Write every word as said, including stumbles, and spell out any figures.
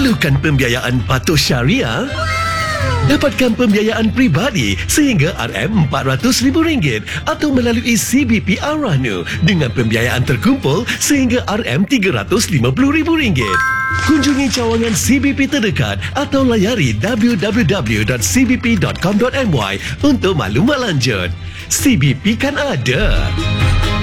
Perlukan pembiayaan patuh syariah? Dapatkan pembiayaan peribadi sehingga R M empat ratus ribu ringgit atau melalui C B P Ar-Rahnu dengan pembiayaan terkumpul sehingga R M tiga ratus lima puluh ribu ringgit. Kunjungi cawangan C B P terdekat atau layari w w w dot c b p dot com dot m y untuk maklumat lanjut. C B P kan ada.